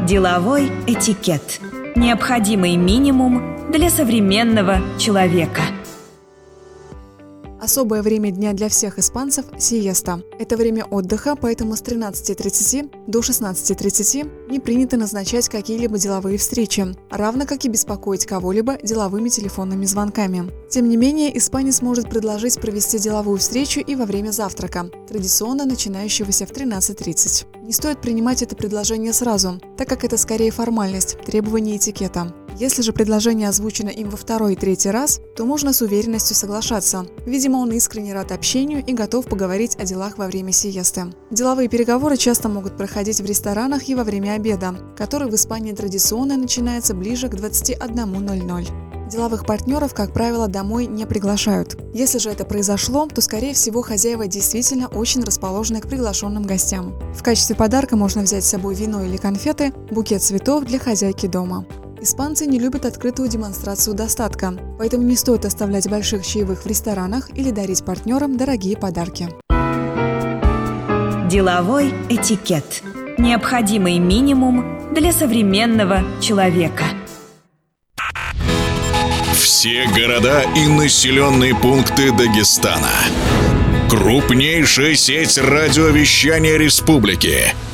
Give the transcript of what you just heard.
Деловой этикет. Необходимый минимум для современного человека. Особое время дня для всех испанцев – сиеста. Это время отдыха, поэтому с 13:30 до 16:30 не принято назначать какие-либо деловые встречи, равно как и беспокоить кого-либо деловыми телефонными звонками. Тем не менее, испанец может предложить провести деловую встречу и во время завтрака, традиционно начинающегося в 13:30. Не стоит принимать это предложение сразу, так как это скорее формальность, требование этикета. Если же предложение озвучено им во второй и третий раз, то можно с уверенностью соглашаться. Видимо, он искренне рад общению и готов поговорить о делах во время сиесты. Деловые переговоры часто могут проходить в ресторанах и во время обеда, который в Испании традиционно начинается ближе к 21:00. Деловых партнеров, как правило, домой не приглашают. Если же это произошло, то, скорее всего, хозяева действительно очень расположены к приглашенным гостям. В качестве подарка можно взять с собой вино или конфеты, букет цветов для хозяйки дома. Испанцы не любят открытую демонстрацию достатка, поэтому не стоит оставлять больших чаевых в ресторанах или дарить партнерам дорогие подарки. Деловой этикет. Необходимый минимум для современного человека. Все города и населенные пункты Дагестана. Крупнейшая сеть радиовещания республики.